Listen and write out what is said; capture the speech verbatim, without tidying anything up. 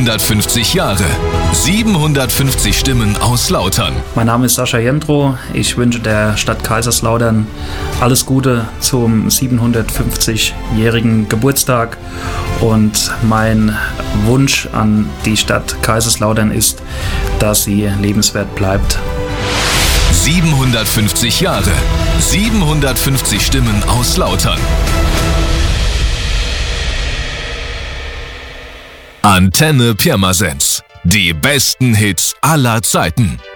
siebenhundertfünfzig Jahre. siebenhundertfünfzig Stimmen aus Lautern. Mein Name ist Sascha Jendrow. Ich wünsche der Stadt Kaiserslautern alles Gute zum siebenhundertfünfzigjährigen Geburtstag. Und mein Wunsch an die Stadt Kaiserslautern ist, dass sie lebenswert bleibt. siebenhundertfünfzig Jahre. siebenhundertfünfzig Stimmen aus Lautern. Antenne Pirmasens. Die besten Hits aller Zeiten.